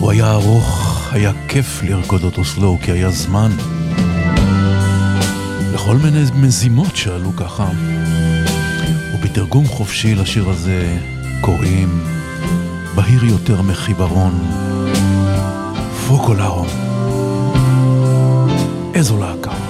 הוא היה ארוך, היה כיף לרקוד אותו סלואו, כי היה זמן לכל מיני מזימות שעלו ככה. ובתרגום חופשי לשיר הזה קוראים בהיר יותר מחיוורון, פוקולארו. איזו להקה.